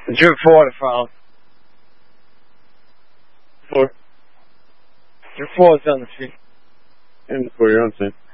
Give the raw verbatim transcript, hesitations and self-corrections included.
Drip four, from. Four. Drip four is on the street. And for your own sake.